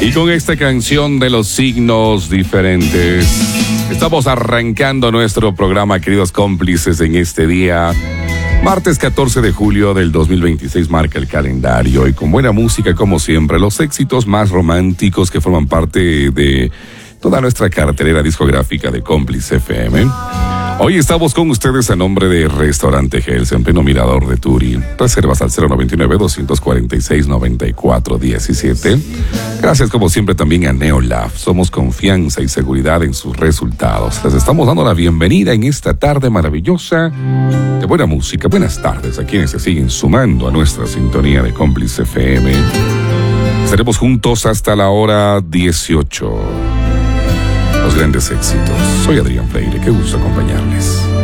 Y con esta canción de los signos diferentes, estamos arrancando nuestro programa, queridos cómplices, en este día. Martes 14 de julio del 2026 marca el calendario y con buena música como siempre, los éxitos más románticos que forman parte de toda nuestra cartelera discográfica de Cómplice FM. Hoy estamos con ustedes a nombre de Restaurante Hell's en pleno Mirador de Turi. Reservas al 099-246-9417. Gracias como siempre también a Neolab. Somos confianza y seguridad en sus resultados. Les estamos dando la bienvenida en esta tarde maravillosa de buena música. Buenas tardes a quienes se siguen sumando a nuestra sintonía de Cómplice FM. Estaremos juntos hasta la hora 18. Los grandes éxitos. Soy Adrián Freire, qué gusto acompañarles.